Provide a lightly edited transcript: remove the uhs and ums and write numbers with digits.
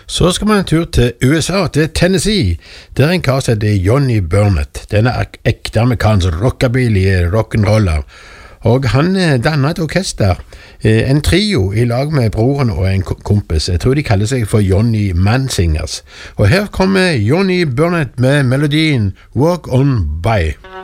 Så skal man en tur til USA, til Tennessee. Der er en kar som heter Johnny Burnett. Denne ekte amerikansk rockabilly-rock'n'roller. Og han dannet et orkester, en trio i lag med broren og en kompis. Jeg tror de kaller seg for Johnny Mansingers. Og her kommer Johnny Burnett med melodien Walk On By.